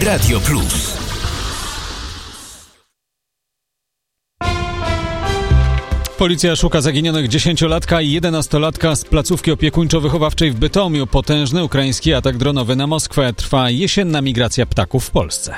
Radio Plus. Policja szuka zaginionych 10-latka i 11-latka z placówki opiekuńczo-wychowawczej w Bytomiu. Potężny ukraiński atak dronowy na Moskwę. Trwa jesienna migracja ptaków w Polsce.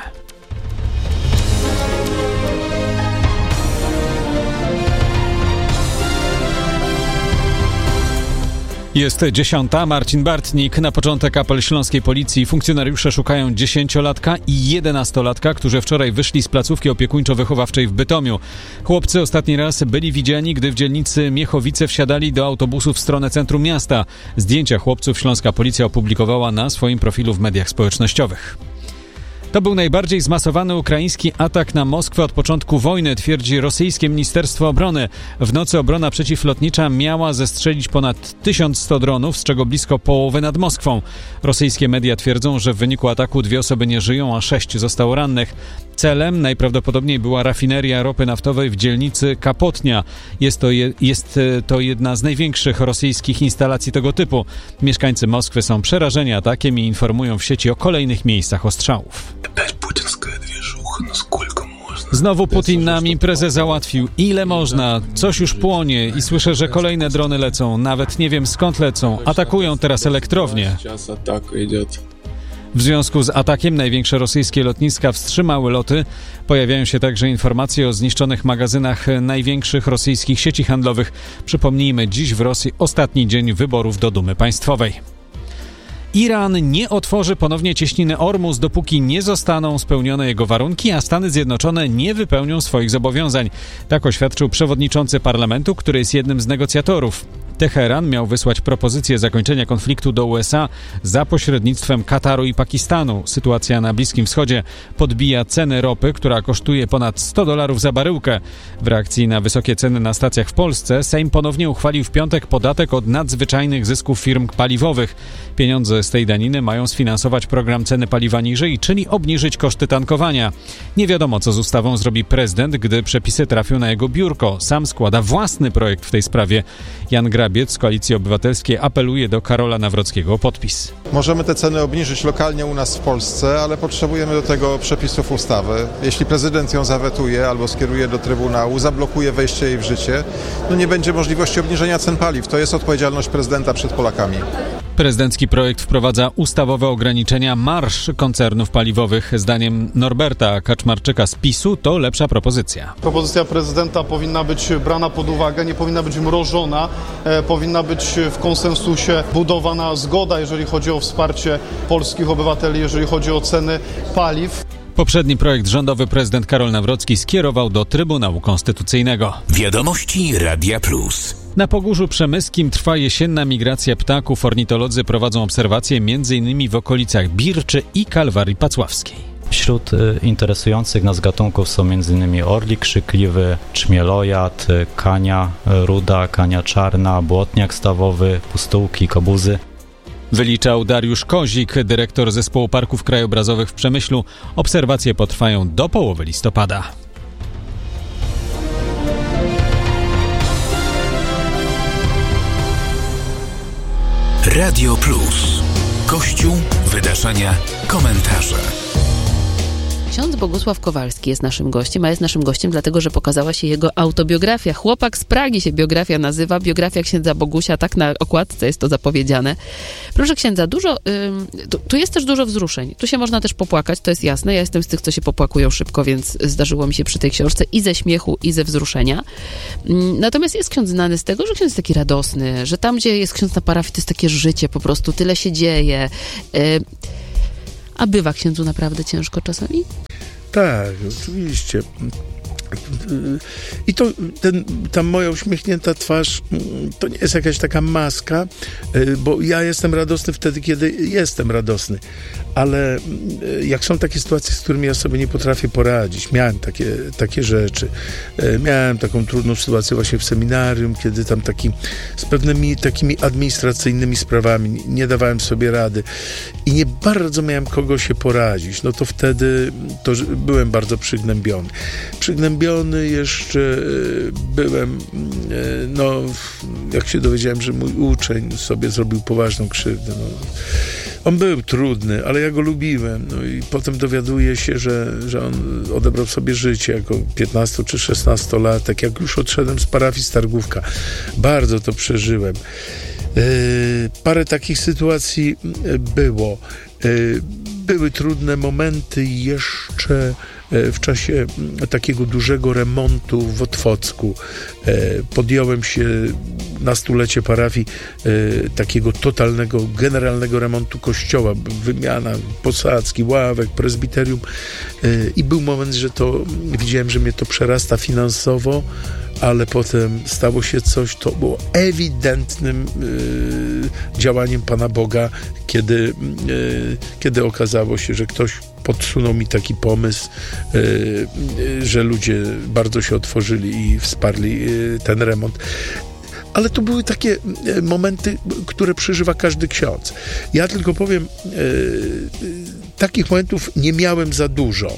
Jest 10. Marcin Bartnik. Na początek apel śląskiej policji. Funkcjonariusze szukają 10-latka i 11-latka, którzy wczoraj wyszli z placówki opiekuńczo-wychowawczej w Bytomiu. Chłopcy ostatni raz byli widziani, gdy w dzielnicy Miechowice wsiadali do autobusu w stronę centrum miasta. Zdjęcia chłopców śląska policja opublikowała na swoim profilu w mediach społecznościowych. To był najbardziej zmasowany ukraiński atak na Moskwę od początku wojny, twierdzi rosyjskie Ministerstwo Obrony. W nocy obrona przeciwlotnicza miała zestrzelić ponad 1100 dronów, z czego blisko połowy nad Moskwą. Rosyjskie media twierdzą, że w wyniku ataku 2 osoby nie żyją, a 6 zostało rannych. Celem najprawdopodobniej była rafineria ropy naftowej w dzielnicy Kapotnia. Jest to jedna z największych rosyjskich instalacji tego typu. Mieszkańcy Moskwy są przerażeni atakiem i informują w sieci o kolejnych miejscach ostrzałów. Znowu Putin nam imprezę załatwił. Ile można? Coś już płonie i słyszę, że kolejne drony lecą. Nawet nie wiem skąd lecą. Atakują teraz elektrownię. W związku z atakiem największe rosyjskie lotniska wstrzymały loty. Pojawiają się także informacje o zniszczonych magazynach największych rosyjskich sieci handlowych. Przypomnijmy, dziś w Rosji ostatni dzień wyborów do Dumy Państwowej. Iran nie otworzy ponownie cieśniny Ormus, dopóki nie zostaną spełnione jego warunki, a Stany Zjednoczone nie wypełnią swoich zobowiązań. Tak oświadczył przewodniczący parlamentu, który jest jednym z negocjatorów. Teheran miał wysłać propozycję zakończenia konfliktu do USA za pośrednictwem Kataru i Pakistanu. Sytuacja na Bliskim Wschodzie podbija ceny ropy, która kosztuje ponad $100 za baryłkę. W reakcji na wysokie ceny na stacjach w Polsce Sejm ponownie uchwalił w piątek podatek od nadzwyczajnych zysków firm paliwowych. Pieniądze z tej daniny mają sfinansować program ceny paliwa niżej, czyli obniżyć koszty tankowania. Nie wiadomo, co z ustawą zrobi prezydent, gdy przepisy trafią na jego biurko. Sam składa własny projekt w tej sprawie. Jan Grabiec z Koalicji Obywatelskiej apeluje do Karola Nawrockiego o podpis. Możemy te ceny obniżyć lokalnie u nas w Polsce, ale potrzebujemy do tego przepisów ustawy. Jeśli prezydent ją zawetuje albo skieruje do Trybunału, zablokuje wejście jej w życie, nie będzie możliwości obniżenia cen paliw. To jest odpowiedzialność prezydenta przed Polakami. Prezydencki projekt wprowadza ustawowe ograniczenia marż koncernów paliwowych. Zdaniem Norberta Kaczmarczyka z PiS-u to lepsza propozycja. Propozycja prezydenta powinna być brana pod uwagę, nie powinna być mrożona, powinna być w konsensusie budowana zgoda, jeżeli chodzi o wsparcie polskich obywateli, jeżeli chodzi o ceny paliw. Poprzedni projekt rządowy prezydent Karol Nawrocki skierował do Trybunału Konstytucyjnego. Wiadomości Radia Plus. Na Pogórzu Przemyskim trwa jesienna migracja ptaków. Ornitolodzy prowadzą obserwacje m.in. w okolicach Birczy i Kalwarii Pacławskiej. Wśród interesujących nas gatunków są m.in. orlik krzykliwy, czmielojad, kania ruda, kania czarna, błotniak stawowy, pustułki, kobuzy. Wyliczał Dariusz Kozik, dyrektor Zespołu Parków Krajobrazowych w Przemyślu. Obserwacje potrwają do połowy listopada. Radio Plus. Kościół, wydarzenia, komentarze. Ksiądz Bogusław Kowalski jest naszym gościem, a jest naszym gościem dlatego, że pokazała się jego autobiografia. Chłopak z Pragi się biografia nazywa. Biografia księdza Bogusia, tak na okładce jest to zapowiedziane. Proszę księdza, tu jest też dużo wzruszeń. Tu się można też popłakać, to jest jasne. Ja jestem z tych, co się popłakują szybko, więc zdarzyło mi się przy tej książce i ze śmiechu, i ze wzruszenia. Natomiast jest ksiądz znany z tego, że ksiądz jest taki radosny, że tam, gdzie jest ksiądz na parafii, to jest takie życie, po prostu tyle się dzieje. A bywa księdzu naprawdę ciężko czasami? Tak, oczywiście. I to ta moja uśmiechnięta twarz to nie jest jakaś taka maska, bo ja jestem radosny wtedy, kiedy jestem radosny, ale jak są takie sytuacje, z którymi ja sobie nie potrafię poradzić, miałem takie rzeczy, miałem taką trudną sytuację właśnie w seminarium, kiedy tam z pewnymi takimi administracyjnymi sprawami nie dawałem sobie rady i nie bardzo miałem kogo się poradzić, no to wtedy to byłem bardzo przygnębiony jeszcze byłem, jak się dowiedziałem, że mój uczeń sobie zrobił poważną krzywdę. On był trudny, ale ja go lubiłem. No i potem dowiaduję się, że on odebrał sobie życie jako 15 czy 16-latek, jak już odszedłem z parafii Stargówka. Bardzo to przeżyłem. Parę takich sytuacji było. Były trudne momenty jeszcze w czasie takiego dużego remontu w Otwocku. Podjąłem się na 100-lecie parafii takiego totalnego, generalnego remontu kościoła. Wymiana posadzki, ławek, prezbiterium. I był moment, że widziałem, że mnie to przerasta finansowo, ale potem stało się coś, to było ewidentnym działaniem Pana Boga, kiedy okazało się, że ktoś podsunął mi taki pomysł, że ludzie bardzo się otworzyli i wsparli ten remont. Ale to były takie momenty, które przeżywa każdy ksiądz. Ja tylko powiem, takich momentów nie miałem za dużo,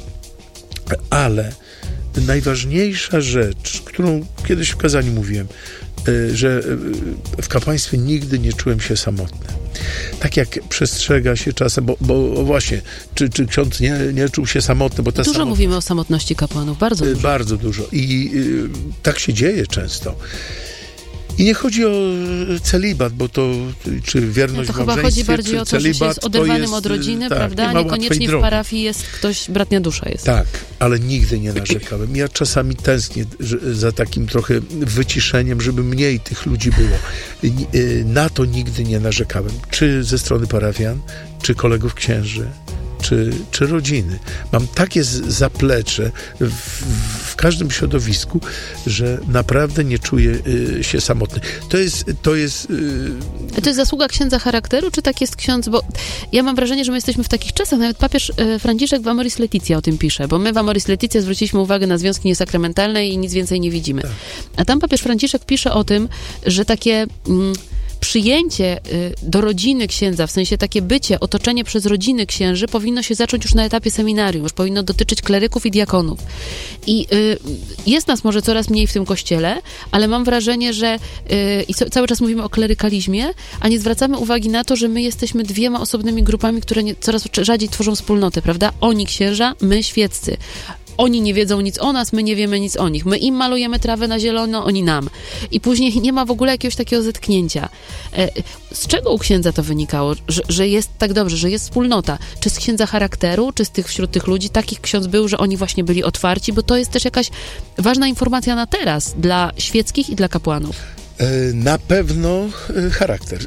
ale najważniejsza rzecz, którą kiedyś w kazaniu mówiłem, że w kapłaństwie nigdy nie czułem się samotny. Tak jak przestrzega się czasem, bo właśnie, czy ksiądz nie czuł się samotny, bo dużo mówimy o samotności kapłanów, bardzo dużo. Bardzo dużo. I tak się dzieje często. I nie chodzi o celibat, bo to, czy wierność w małżeństwie, to chyba chodzi bardziej o to, że się jest oderwanym od rodziny, tak, prawda? Niekoniecznie w parafii jest ktoś, bratnia dusza jest. Tak, ale nigdy nie narzekałem. Ja czasami tęsknię za takim trochę wyciszeniem, żeby mniej tych ludzi było. Na to nigdy nie narzekałem. Czy ze strony parafian, czy kolegów księży, czy rodziny. Mam takie zaplecze w każdym środowisku, że naprawdę nie czuję się samotny. To jest zasługa księdza charakteru, czy tak jest ksiądz? Bo ja mam wrażenie, że my jesteśmy w takich czasach, nawet papież Franciszek w Amoris Laetitia o tym pisze, bo my w Amoris Laetitia zwróciliśmy uwagę na związki niesakramentalne i nic więcej nie widzimy. Tak. A tam papież Franciszek pisze o tym, że takie przyjęcie do rodziny księdza, w sensie takie bycie, otoczenie przez rodziny księży powinno się zacząć już na etapie seminarium, już powinno dotyczyć kleryków i diakonów. I jest nas może coraz mniej w tym kościele, ale mam wrażenie, że cały czas mówimy o klerykalizmie, a nie zwracamy uwagi na to, że my jesteśmy dwiema osobnymi grupami, które coraz rzadziej tworzą wspólnotę, prawda? Oni księża, my świeccy. Oni nie wiedzą nic o nas, my nie wiemy nic o nich. My im malujemy trawę na zielono, oni nam. I później nie ma w ogóle jakiegoś takiego zetknięcia. Z czego u księdza to wynikało? Że jest tak dobrze, że jest wspólnota? Czy z księdza charakteru, czy wśród tych ludzi takich ksiądz był, że oni właśnie byli otwarci? Bo to jest też jakaś ważna informacja na teraz dla świeckich i dla kapłanów. Na pewno charakter.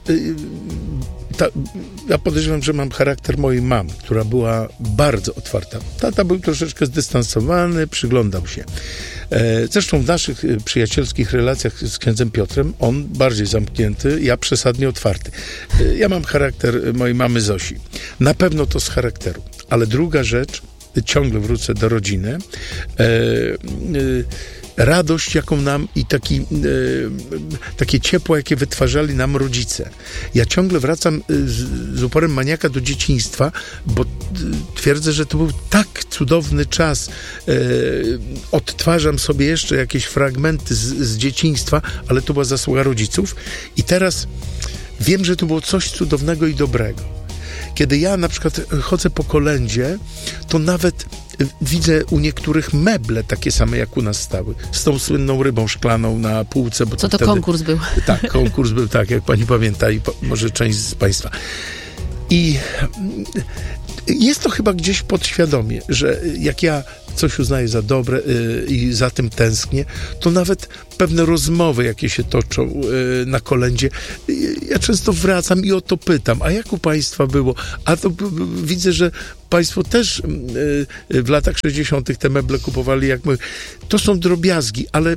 Ja podejrzewam, że mam charakter mojej mamy, która była bardzo otwarta. Tata był troszeczkę zdystansowany, przyglądał się. Zresztą w naszych przyjacielskich relacjach z księdzem Piotrem on bardziej zamknięty, ja przesadnie otwarty. Ja mam charakter mojej mamy Zosi. Na pewno to z charakteru. Ale druga rzecz, ciągle wrócę do rodziny, radość, jaką nam i takie ciepło, jakie wytwarzali nam rodzice. Ja ciągle wracam z uporem maniaka do dzieciństwa, bo twierdzę, że to był tak cudowny czas. Odtwarzam sobie jeszcze jakieś fragmenty z dzieciństwa, ale to była zasługa rodziców. I teraz wiem, że to było coś cudownego i dobrego. Kiedy ja na przykład chodzę po kolędzie, to nawet widzę u niektórych meble takie same, jak u nas stały. Z tą słynną rybą szklaną na półce. Bo to wtedy, konkurs był. Tak, konkurs był, tak, jak pani pamięta i może część z państwa. I jest to chyba gdzieś podświadomie, że jak ja coś uznaję za dobre i za tym tęsknię, to nawet pewne rozmowy, jakie się toczą na kolędzie, ja często wracam i o to pytam, a jak u państwa było? A to widzę, że państwo też w latach 60. te meble kupowali jak my. To są drobiazgi, ale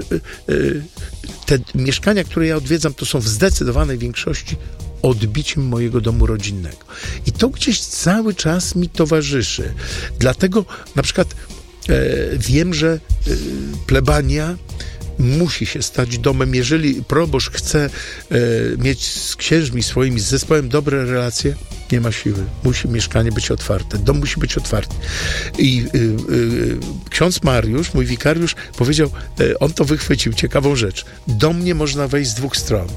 te mieszkania, które ja odwiedzam, to są w zdecydowanej większości odbiciem mojego domu rodzinnego. I to gdzieś cały czas mi towarzyszy. Dlatego na przykład wiem, że plebania musi się stać domem. Jeżeli proboszcz chce mieć z księżmi swoimi, z zespołem dobre relacje, nie ma siły. Musi mieszkanie być otwarte. Dom musi być otwarty. I ksiądz Mariusz, mój wikariusz, powiedział, on to wychwycił, ciekawą rzecz. Do mnie można wejść z dwóch stron.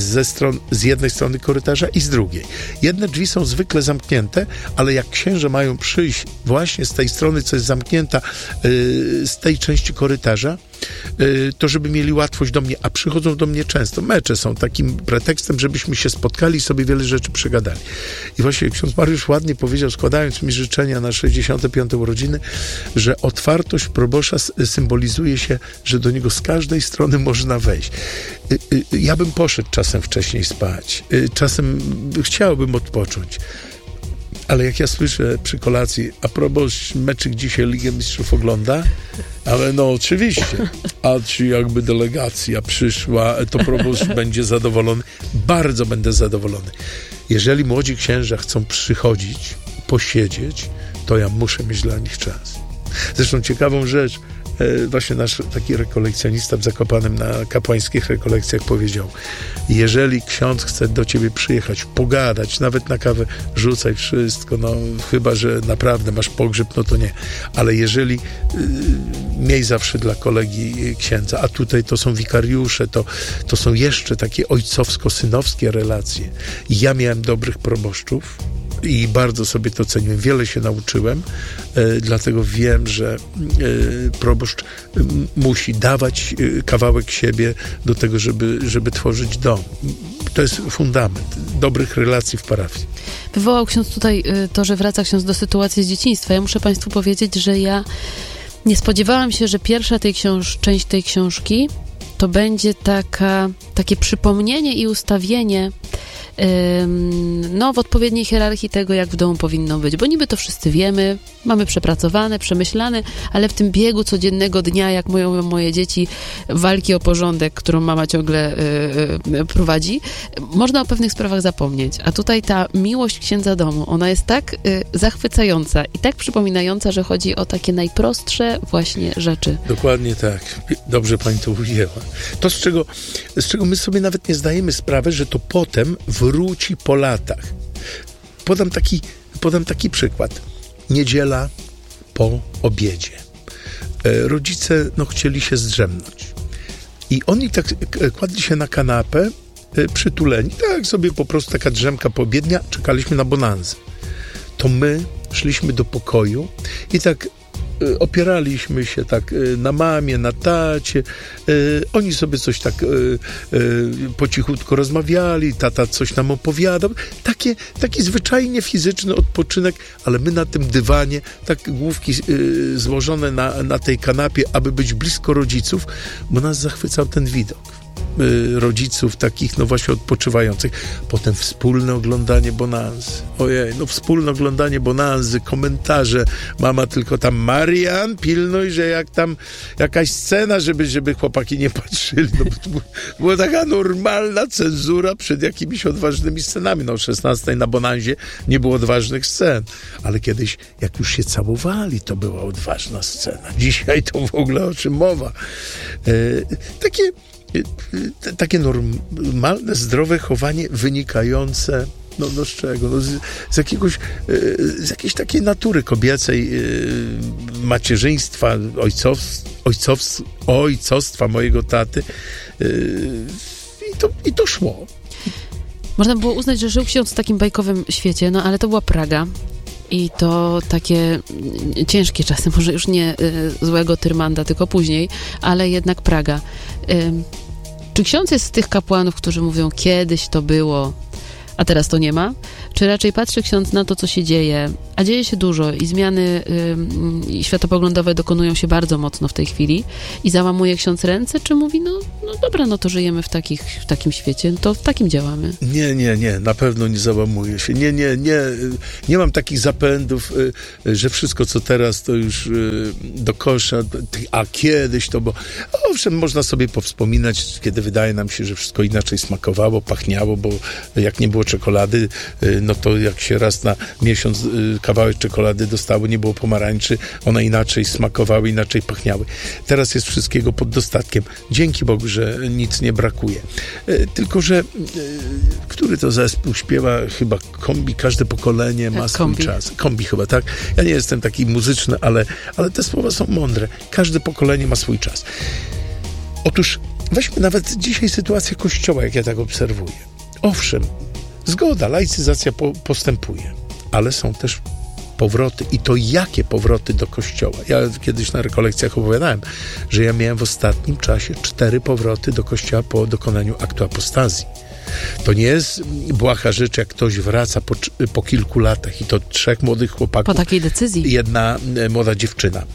Z jednej strony korytarza i z drugiej. Jedne drzwi są zwykle zamknięte, ale jak księże mają przyjść właśnie z tej strony, co jest zamknięta, z tej części korytarza, to żeby mieli łatwość do mnie, a przychodzą do mnie często. Mecze są takim pretekstem, żebyśmy się spotkali i sobie wiele rzeczy przegadali. I właśnie ksiądz Mariusz ładnie powiedział, składając mi życzenia na 65. urodziny, że otwartość probosza symbolizuje się, że do niego z każdej strony można wejść. Ja bym poszedł czasem wcześniej spać. Czasem chciałbym odpocząć. Ale jak ja słyszę przy kolacji, a proboszcz meczyk dzisiaj Ligę Mistrzów ogląda, ale no oczywiście, a czy jakby delegacja przyszła, to proboszcz będzie zadowolony. Bardzo będę zadowolony. Jeżeli młodzi księża chcą przychodzić, posiedzieć, to ja muszę mieć dla nich czas. Zresztą ciekawą rzecz, właśnie nasz taki rekolekcjonista w Zakopanem na kapłańskich rekolekcjach powiedział: jeżeli ksiądz chce do ciebie przyjechać, pogadać, nawet na kawę, rzucaj wszystko, no chyba że naprawdę masz pogrzeb, no to nie, ale jeżeli miej zawsze dla kolegi księdza, a tutaj to są wikariusze, to są jeszcze takie ojcowsko-synowskie relacje. Ja miałem dobrych proboszczów i bardzo sobie to ceniłem. Wiele się nauczyłem, dlatego wiem, że proboszcz musi dawać kawałek siebie do tego, żeby tworzyć dom. To jest fundament dobrych relacji w parafii. Wywołał ksiądz tutaj to, że wraca ksiądz do sytuacji z dzieciństwa. Ja muszę państwu powiedzieć, że ja nie spodziewałam się, że pierwsza część tej książki to będzie takie przypomnienie i ustawienie w odpowiedniej hierarchii tego, jak w domu powinno być, bo niby to wszyscy wiemy, mamy przepracowane, przemyślane, ale w tym biegu codziennego dnia, jak mówią moje dzieci, walki o porządek, którą mama ciągle prowadzi, można o pewnych sprawach zapomnieć, a tutaj ta miłość księdza domu, ona jest tak zachwycająca i tak przypominająca, że chodzi o takie najprostsze właśnie rzeczy. Dokładnie tak. Dobrze pani to ujęła. To, z czego my sobie nawet nie zdajemy sprawy, że to potem wróci po latach. Podam taki przykład. Niedziela po obiedzie. Rodzice chcieli się zdrzemnąć. I oni tak kładli się na kanapę, przytuleni. Tak sobie po prostu taka drzemka poobiednia. Czekaliśmy na bonanzę. To my szliśmy do pokoju i tak opieraliśmy się tak na mamie, na tacie. Oni sobie coś tak po cichutku rozmawiali, tata coś nam opowiadał. Taki zwyczajnie fizyczny odpoczynek, ale my na tym dywanie, tak główki złożone na tej kanapie, aby być blisko rodziców, bo nas zachwycał ten widok. Rodziców takich, właśnie odpoczywających. Potem wspólne oglądanie bonanzy. Ojej, wspólne oglądanie bonanzy, komentarze. Mama tylko tam: Marian, pilnuj, że jak tam jakaś scena, żeby chłopaki nie patrzyli. Była taka normalna cenzura przed jakimiś odważnymi scenami. O 16 na bonanzie nie było odważnych scen. Ale kiedyś, jak już się całowali, to była odważna scena. Dzisiaj to w ogóle o czym mowa. Takie normalne, zdrowe chowanie wynikające z czego? Z jakiejś takiej natury kobiecej, macierzyństwa, ojcostwa mojego taty. I to szło. Można było uznać, że żył ksiądz w takim bajkowym świecie, ale to była Praga. I to takie ciężkie czasy, może już nie złego Tyrmanda, tylko później, ale jednak Praga. Czy ksiądz jest z tych kapłanów, którzy mówią: kiedyś to było, a teraz to nie ma? Czy raczej patrzy ksiądz na to, co się dzieje, a dzieje się dużo i zmiany światopoglądowe dokonują się bardzo mocno w tej chwili i załamuje ksiądz ręce, czy mówi: no dobra, to żyjemy w takim świecie, to w takim działamy? Nie, na pewno nie załamuję się. Nie mam takich zapędów, że wszystko, co teraz, to już do kosza, a kiedyś to, bo owszem, można sobie powspominać, kiedy wydaje nam się, że wszystko inaczej smakowało, pachniało, bo jak nie było czekolady, to jak się raz na miesiąc kawałek czekolady dostało, nie było pomarańczy, one inaczej smakowały, inaczej pachniały. Teraz jest wszystkiego pod dostatkiem. Dzięki Bogu, że nic nie brakuje. Tylko, że który to zespół śpiewa? Chyba Kombi, każde pokolenie ma swój czas. Kombi chyba, tak? Ja nie jestem taki muzyczny, ale te słowa są mądre. Każde pokolenie ma swój czas. Otóż weźmy nawet dzisiaj sytuację Kościoła, jak ja tak obserwuję. Owszem, zgoda, laicyzacja postępuje, ale są też powroty. I to jakie powroty do Kościoła? Ja kiedyś na rekolekcjach opowiadałem, że ja miałem w ostatnim czasie 4 powroty do Kościoła po dokonaniu aktu apostazji. To nie jest błaha rzecz, jak ktoś wraca po kilku latach i to 3 młodych chłopaków. Po takiej decyzji. 1 młoda dziewczyna.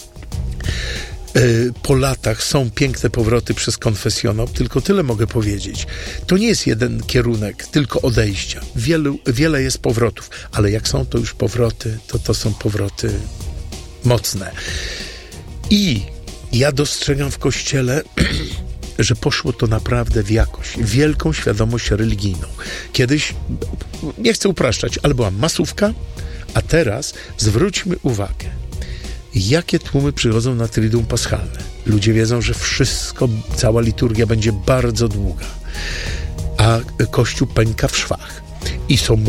Po latach są piękne powroty przez konfesjonał, tylko tyle mogę powiedzieć. To nie jest jeden kierunek, tylko odejścia. Wiele jest powrotów, ale jak są to już powroty, to są powroty mocne. I ja dostrzegam w Kościele, że poszło to naprawdę w jakość, wielką świadomość religijną. Kiedyś, nie chcę upraszczać, ale była masówka, a teraz zwróćmy uwagę, jakie tłumy przychodzą na Triduum Paschalne. Ludzie wiedzą, że cała liturgia będzie bardzo długa, a Kościół pęka w szwach. I są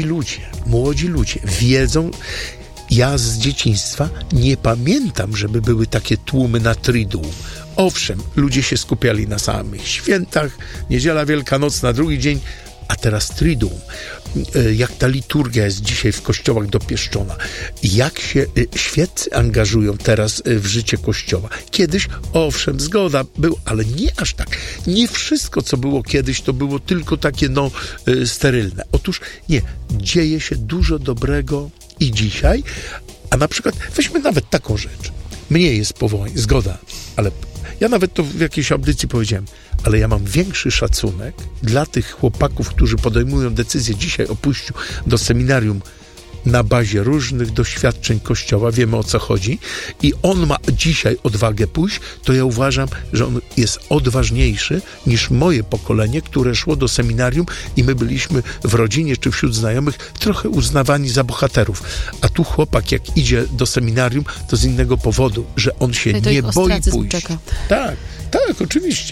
młodzi ludzie, wiedzą. Ja z dzieciństwa nie pamiętam, żeby były takie tłumy na Triduum. Owszem, ludzie się skupiali na samych świętach, Niedziela Wielkanocna, drugi dzień, a teraz Triduum. Jak ta liturgia jest dzisiaj w kościołach dopieszczona. Jak się świeccy angażują teraz w życie Kościoła. Kiedyś, owszem, zgoda był, ale nie aż tak. Nie wszystko, co było kiedyś, to było tylko takie, sterylne. Otóż nie, dzieje się dużo dobrego i dzisiaj, a na przykład, weźmy nawet taką rzecz. Mniej jest powołań, zgoda, ale ja nawet to w jakiejś audycji powiedziałem, ale ja mam większy szacunek dla tych chłopaków, którzy podejmują decyzję dzisiaj o pójściu do seminarium na bazie różnych doświadczeń Kościoła, wiemy o co chodzi, i on ma dzisiaj odwagę pójść, to ja uważam, że on jest odważniejszy niż moje pokolenie, które szło do seminarium i my byliśmy w rodzinie czy wśród znajomych trochę uznawani za bohaterów. A tu chłopak, jak idzie do seminarium, to z innego powodu, że on się nie boi pójść. Czeka. Tak, oczywiście.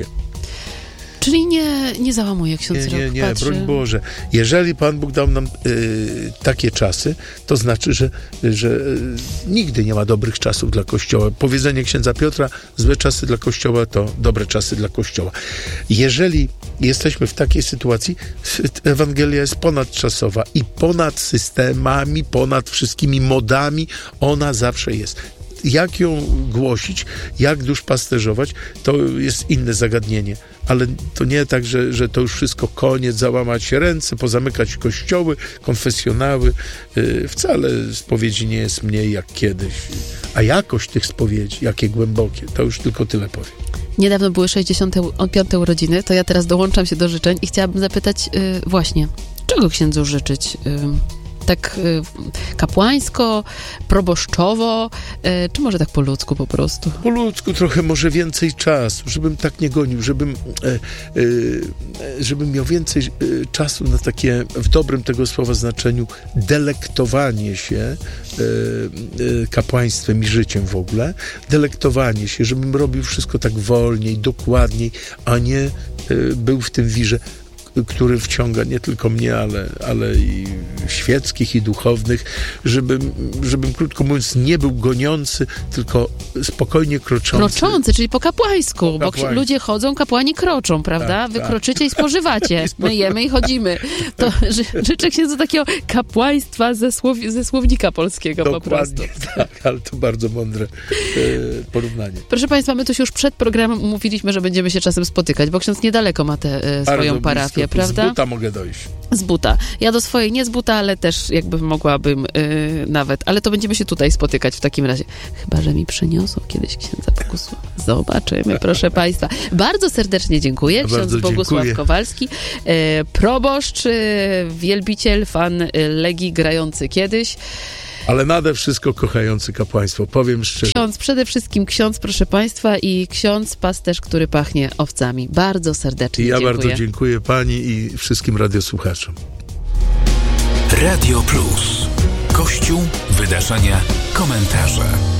Czyli nie załamuje ksiądz rok? Nie, broń Boże. Jeżeli Pan Bóg dał nam takie czasy, to znaczy, że nigdy nie ma dobrych czasów dla Kościoła. Powiedzenie księdza Piotra, złe czasy dla Kościoła to dobre czasy dla Kościoła. Jeżeli jesteśmy w takiej sytuacji, Ewangelia jest ponadczasowa i ponad systemami, ponad wszystkimi modami, ona zawsze jest. Jak ją głosić, jak duszpasterzować, to jest inne zagadnienie. Ale to nie tak, że to już wszystko koniec, załamać ręce, pozamykać kościoły, konfesjonały. Wcale spowiedzi nie jest mniej jak kiedyś. A jakość tych spowiedzi, jakie głębokie, to już tylko tyle powiem. Niedawno były 65. urodziny, to ja teraz dołączam się do życzeń i chciałabym zapytać właśnie, czego księdzu życzyć? Tak kapłańsko, proboszczowo, czy może tak po ludzku po prostu? Po ludzku trochę może więcej czasu, żebym tak nie gonił, żebym miał więcej czasu na takie, w dobrym tego słowa znaczeniu, delektowanie się kapłaństwem i życiem w ogóle, delektowanie się, żebym robił wszystko tak wolniej, dokładniej, a nie był w tym wirze, który wciąga nie tylko mnie, ale i świeckich, i duchownych, żebym krótko mówiąc nie był goniący, tylko spokojnie kroczący. Kroczący, czyli po kapłańsku, bo ludzie chodzą, kapłani kroczą, prawda? Tak, wy kroczycie i spożywacie. My jemy i chodzimy. To życzę księdzu takiego kapłaństwa ze słownika polskiego. Dokładnie, po prostu. Tak, ale to bardzo mądre porównanie. Proszę Państwa, my tu się już przed programem umówiliśmy, że będziemy się czasem spotykać, bo ksiądz niedaleko ma tę swoją parafię. Prawda? Z buta mogę dojść. Z buta. Ja do swojej nie z buta, ale też jakby mogłabym nawet. Ale to będziemy się tutaj spotykać w takim razie. Chyba, że mi przyniosą kiedyś księdza Bogusława. Zobaczymy, proszę Państwa. Bardzo serdecznie dziękuję. Ksiądz Bogusław Kowalski, proboszcz, wielbiciel, fan Legii, grający kiedyś. Ale nade wszystko kochający kapłaństwo, powiem szczerze. Ksiądz, przede wszystkim ksiądz, proszę Państwa, i ksiądz pasterz, który pachnie owcami. Bardzo serdecznie dziękuję. Bardzo dziękuję Pani i wszystkim radiosłuchaczom. Radio Plus. Kościół, wydarzenia, komentarze.